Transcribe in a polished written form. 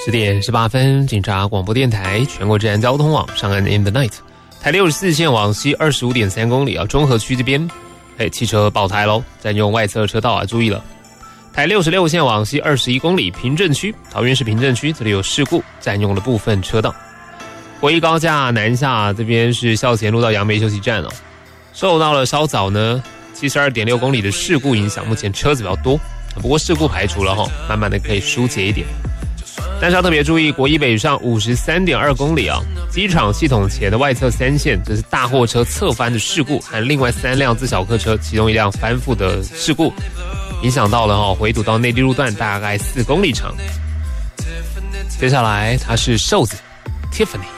10点18分，警察广播电台全国治安交通网上岸 in the night， 台64线往西 25.3 公里啊，中和区这边，汽车爆胎咯，占用外侧车道啊，注意了。台66线往西21公里，平镇区，桃园市平镇区这里有事故，占用了部分车道。国一高架南下这边是校前路到杨梅休息站哦，受到了稍早呢72.6公里的事故影响，目前车子比较多，不过事故排除了哈，慢慢的可以疏解一点。但是要特别注意，国一北上 53.2 公里啊，机场系统前的外侧3线，这是大货车侧翻的事故，和另外3辆自小客车，其中1辆翻覆的事故，影响到了回堵到内地路段大概4公里长。接下来它是瘦子 Tiffany。